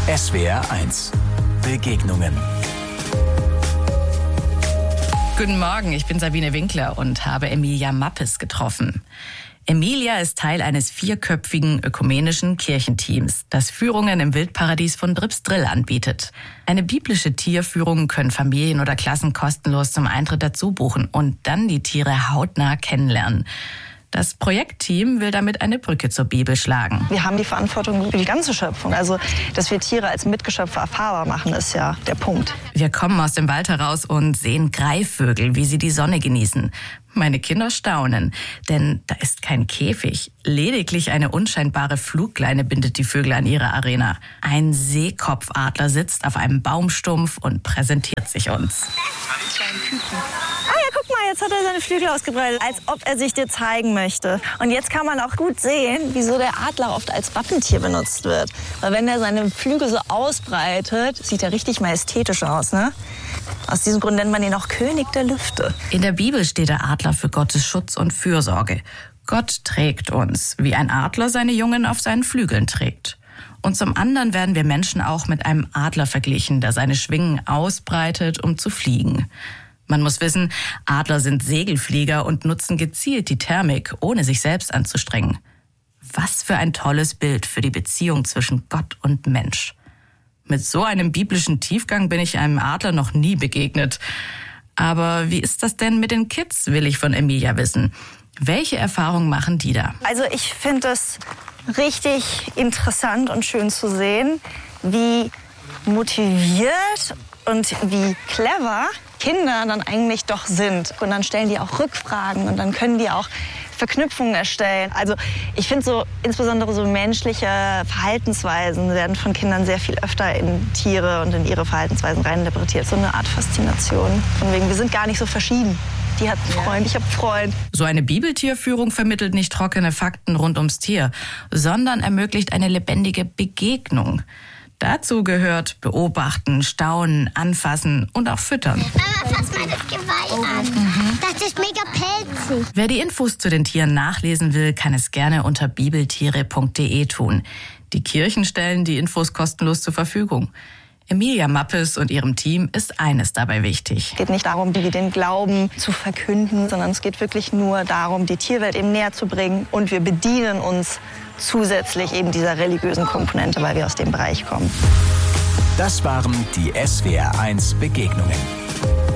SWR1 Begegnungen. Guten Morgen, ich bin Sabine Winkler und habe Emilia Mappes getroffen. Emilia ist Teil eines 4-köpfigen ökumenischen Kirchenteams, das Führungen im Wildparadies von Dripsdrill anbietet. Eine biblische Tierführung können Familien oder Klassen kostenlos zum Eintritt dazu buchen und dann die Tiere hautnah kennenlernen. Das Projektteam will damit eine Brücke zur Bibel schlagen. Wir haben die Verantwortung für die ganze Schöpfung. Also, dass wir Tiere als Mitgeschöpfe erfahrbar machen, ist ja der Punkt. Wir kommen aus dem Wald heraus und sehen Greifvögel, wie sie die Sonne genießen. Meine Kinder staunen, denn da ist kein Käfig. Lediglich eine unscheinbare Flugleine bindet die Vögel an ihre Arena. Ein Seekopfadler sitzt auf einem Baumstumpf und präsentiert sich uns. Guck mal, jetzt hat er seine Flügel ausgebreitet, als ob er sich dir zeigen möchte. Und jetzt kann man auch gut sehen, wieso der Adler oft als Wappentier benutzt wird. Weil wenn er seine Flügel so ausbreitet, sieht er richtig majestätisch aus, ne? Aus diesem Grund nennt man ihn auch König der Lüfte. In der Bibel steht der Adler für Gottes Schutz und Fürsorge. Gott trägt uns, wie ein Adler seine Jungen auf seinen Flügeln trägt. Und zum anderen werden wir Menschen auch mit einem Adler verglichen, der seine Schwingen ausbreitet, um zu fliegen. Man muss wissen, Adler sind Segelflieger und nutzen gezielt die Thermik, ohne sich selbst anzustrengen. Was für ein tolles Bild für die Beziehung zwischen Gott und Mensch. Mit so einem biblischen Tiefgang bin ich einem Adler noch nie begegnet. Aber wie ist das denn mit den Kids, will ich von Emilia wissen. Welche Erfahrungen machen die da? Also ich finde es richtig interessant und schön zu sehen, wie motiviert und wie clever Kinder dann eigentlich doch sind. Und dann stellen die auch Rückfragen und dann können die auch Verknüpfungen erstellen. Also ich finde so, insbesondere so menschliche Verhaltensweisen werden von Kindern sehr viel öfter in Tiere und in ihre Verhaltensweisen reininterpretiert. So eine Art Faszination. Von wegen, wir sind gar nicht so verschieden. Die hat einen Freund, ich habe einen Freund. So eine Bibeltierführung vermittelt nicht trockene Fakten rund ums Tier, sondern ermöglicht eine lebendige Begegnung. Dazu gehört Beobachten, Staunen, Anfassen und auch Füttern. Mama, fass mal das Geweih an. Das ist mega pelzig. Wer die Infos zu den Tieren nachlesen will, kann es gerne unter bibeltiere.de tun. Die Kirchen stellen die Infos kostenlos zur Verfügung. Emilia Mappes und ihrem Team ist eines dabei wichtig. Es geht nicht darum, den Glauben zu verkünden, sondern es geht wirklich nur darum, die Tierwelt eben näher zu bringen. Und wir bedienen uns zusätzlich eben dieser religiösen Komponente, weil wir aus dem Bereich kommen. Das waren die SWR1 Begegnungen.